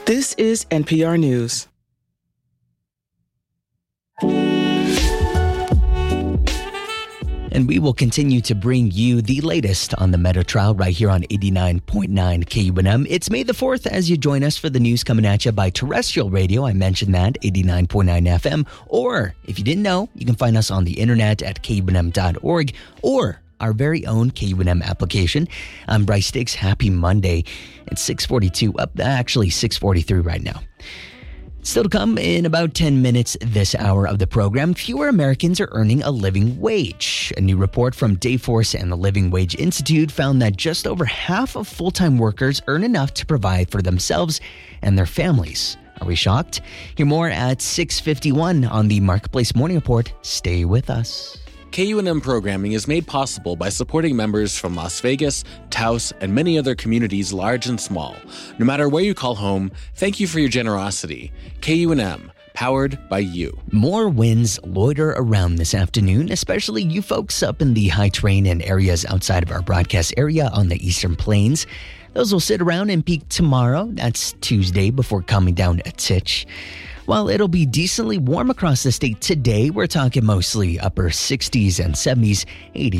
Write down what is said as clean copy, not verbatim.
This is NPR News. And we will continue to bring you the latest on the Meta trial right here on 89.9 KUNM. It's May the 4th as you join us for the news coming at you by terrestrial radio. I mentioned that, 89.9 FM. Or, if you didn't know, you can find us on the internet at KUNM.org or our very own KUNM application. I'm Bryce Diggs. Happy Monday. It's 6:42, actually 6:43 right now. Still to come in about 10 minutes this hour of the program, fewer Americans are earning a living wage. A new report from Dayforce and the Living Wage Institute found that just over half of full-time workers earn enough to provide for themselves and their families. Are we shocked? Hear more at 6:51 on the Marketplace Morning Report. Stay with us. KUNM programming is made possible by supporting members from Las Vegas, Taos, and many other communities large and small. No matter where you call home, thank you for your generosity. KUNM, powered by you. More winds loiter around this afternoon, especially you folks up in the high terrain and areas outside of our broadcast area on the Eastern Plains. Those will sit around and peak tomorrow. That's Tuesday before calming down a titch. While it'll be decently warm across the state today, we're talking mostly upper 60s and 70s, 80s.